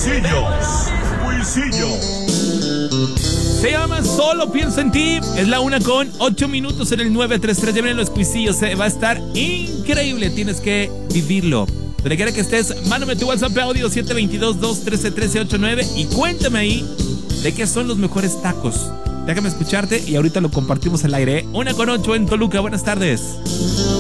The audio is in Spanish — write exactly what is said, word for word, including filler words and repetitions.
Cuisillos, Cuisillos. Se llama Solo Pienso en Ti. Es la una con ocho minutos en el nueve tres tres. Ya vienen los Cuisillos. Se va a estar increíble. Tienes que vivirlo. Donde quiera que estés, mándame tu WhatsApp audio siete dos dos, dos uno tres, uno tres ocho nueve y cuéntame ahí de qué son los mejores tacos. Déjame escucharte y ahorita lo compartimos al aire. Una con ocho en Toluca. Buenas tardes.